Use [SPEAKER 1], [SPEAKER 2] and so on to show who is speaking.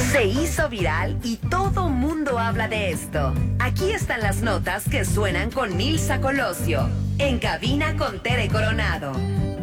[SPEAKER 1] Se hizo viral y todo mundo habla de esto. Aquí están las notas que suenan con Nilsa Colosio. En cabina con Tere Coronado.